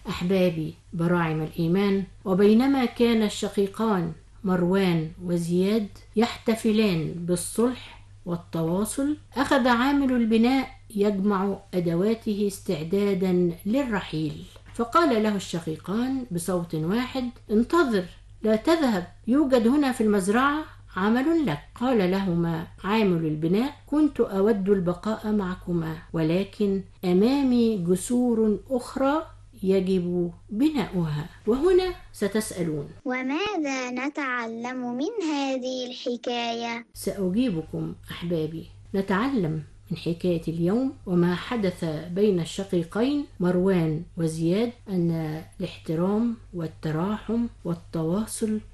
أحبابي براعم الإيمان، وبينما كان الشقيقان مروان وزياد يحتفلان بالصلح والتواصل، أخذ عامل البناء يجمع أدواته استعدادا للرحيل، فقال له الشقيقان بصوت واحد: انتظر، لا تذهب، يوجد هنا في المزرعة عمل لك. قال لهما عامل البناء: كنت أود البقاء معكما، ولكن أمامي جسور أخرى يجب بناؤها. وهنا ستسألون: وماذا نتعلم من هذه الحكاية؟ سأجيبكم أحبابي. نتعلم من حكاية اليوم وما حدث بين الشقيقين مروان وزياد أن الاحترام والتراحم والتواصل